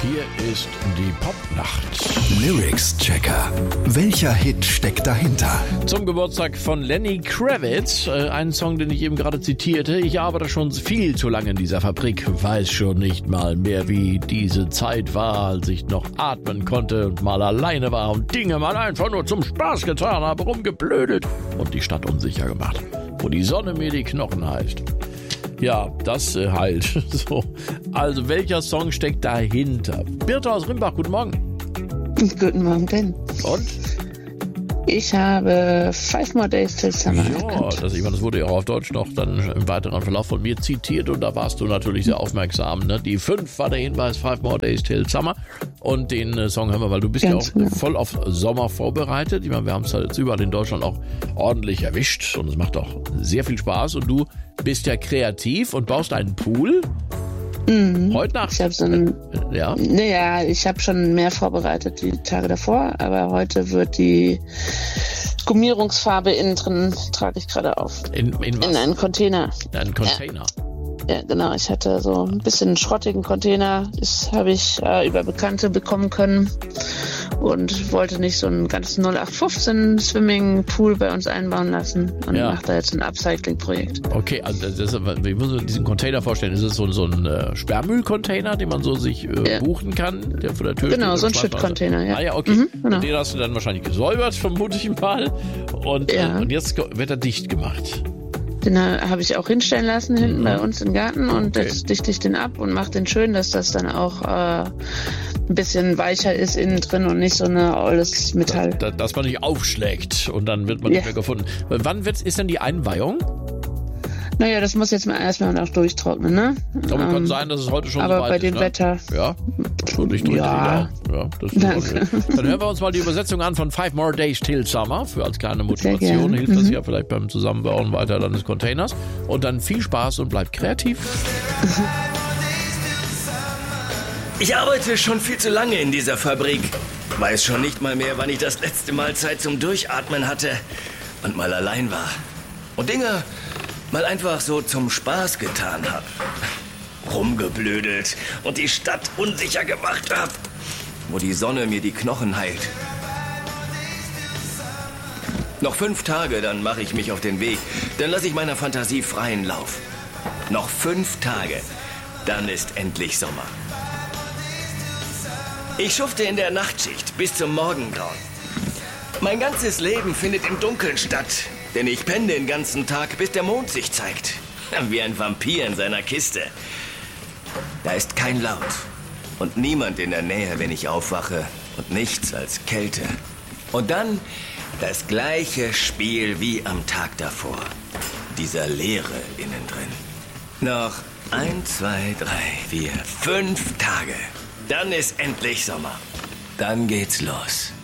Hier ist die Popnacht. Lyrics-Checker. Welcher Hit steckt dahinter? Zum Geburtstag von Lenny Kravitz. Einen Song, den ich eben gerade zitierte. Ich arbeite schon viel zu lange in dieser Fabrik. Weiß schon nicht mal mehr, wie diese Zeit war, als ich noch atmen konnte und mal alleine war und Dinge mal einfach nur zum Spaß getan habe, rumgeblödet und die Stadt unsicher gemacht. Wo die Sonne mir die Knochen heilt. Ja, das halt. So. Also, welcher Song steckt dahinter? Birte aus Rimbach, guten Morgen. Guten Morgen, Ben. Und? Ich habe 5 More Days Till Summer. Ja, das wurde ja auch auf Deutsch noch dann im weiteren Verlauf von mir zitiert und da warst du natürlich sehr aufmerksam. Ne? Die 5 war der Hinweis, 5 More Days Till Summer. Und den Song hören wir, weil du bist Ganz ja auch voll auf Sommer vorbereitet. Ich meine, wir haben es jetzt überall in Deutschland auch ordentlich erwischt und es macht auch sehr viel Spaß. Und du bist ja kreativ und baust einen Pool. Mhm. Heute Nacht. Ich habe schon mehr vorbereitet die Tage davor, aber heute wird die Gummierungsfarbe innen drin, trage ich gerade auf. In was? In einen Container. In einen Container. Ja, genau. Ich hatte so ein bisschen einen schrottigen Container. Das habe ich über Bekannte bekommen können und wollte nicht so einen ganz 0815 Swimming-Pool bei uns einbauen lassen und mache da jetzt ein Upcycling-Projekt. Okay, also wie muss man diesen Container vorstellen? Ist es so ein Sperrmüll-Container, den man so sich buchen kann, der vor der Tür steht? Genau, so ein Shit-Container, ja. Ah ja, okay. Genau. Und den hast du dann wahrscheinlich gesäubert, vermute ich mal. Und jetzt wird er dicht gemacht. Den habe ich auch hinstellen lassen hinten bei uns im Garten und jetzt dichte ich den ab und mache den schön, dass das dann auch ein bisschen weicher ist innen drin und nicht so eine olles Metall. Dass man nicht aufschlägt und dann wird man nicht mehr gefunden. Wann ist denn die Einweihung? Naja, das muss jetzt erstmal noch durchtrocknen, ne? Aber kann sein, dass es heute schon aber so weit bei ist, dem ne? Wetter. Ja, und ich drücke ja, das ist Danke. Dann hören wir uns mal die Übersetzung an von 5 More Days Till Summer für als kleine Motivation. Hilft das ja vielleicht beim Zusammenbauen weiter deines Containers. Und dann viel Spaß und bleibt kreativ. Ich arbeite schon viel zu lange in dieser Fabrik. Weiß schon nicht mal mehr, wann ich das letzte Mal Zeit zum Durchatmen hatte und mal allein war. Und Dinge mal einfach so zum Spaß getan habe. Rumgeblödelt und die Stadt unsicher gemacht habe. Wo die Sonne mir die Knochen heilt. Noch 5 Tage, dann mache ich mich auf den Weg. Dann lasse ich meiner Fantasie freien Lauf. Noch 5 Tage, dann ist endlich Sommer. Ich schufte in der Nachtschicht bis zum Morgengrauen. Mein ganzes Leben findet im Dunkeln statt. Denn ich penne den ganzen Tag, bis der Mond sich zeigt. Wie ein Vampir in seiner Kiste. Da ist kein Laut. Und niemand in der Nähe, wenn ich aufwache. Und nichts als Kälte. Und dann das gleiche Spiel wie am Tag davor. Dieser Leere innen drin. Noch 1, 2, 3, 4, 5 Tage. Dann ist endlich Sommer. Dann geht's los.